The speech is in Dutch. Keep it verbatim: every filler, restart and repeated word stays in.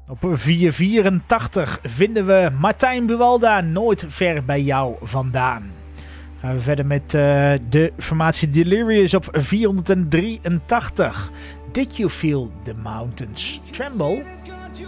Op vier vierentachtig vinden we Martijn Buwalda, Nooit ver bij jou vandaan. Gaan we verder met uh, de formatie Delirious op vierhonderddrieëntachtig. Did you feel the mountains tremble?